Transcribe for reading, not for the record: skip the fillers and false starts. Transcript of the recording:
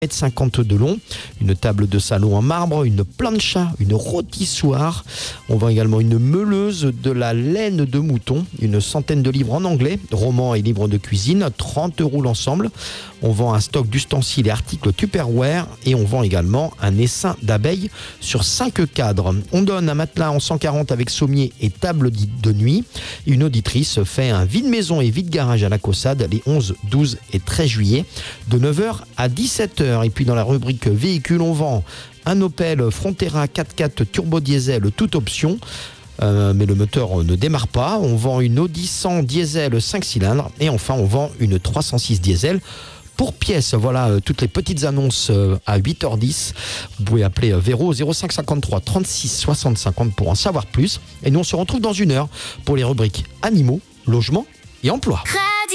1,50 m de long, une table de salon en marbre, une plancha, une rôtissoire. On vend également une meuleuse, de la laine de mouton, une centaine de livres en anglais, romans et livres de cuisine, 30 € l'ensemble. On vend un stock d'ustensiles et articles Tupperware et on vend également un essaim d'abeilles sur 5 cadres. On donne un matelas en 140 avec sommier et table de nuit. Une auditrice fait un vide-maison et vide-garage à la Caussade les 11, 12 et 13 juillet de 9h à 17h. Et puis dans la rubrique véhicules, on vend un Opel Frontera 4x4 turbo diesel toute option. Mais le moteur ne démarre pas. On vend une Audi 100 diesel 5 cylindres et enfin on vend une 306 diesel pour pièce. Voilà toutes les petites annonces à 8h10. Vous pouvez appeler Véro 05 53 36 60 50 pour en savoir plus. Et nous on se retrouve dans une heure pour les rubriques animaux, logement et emploi.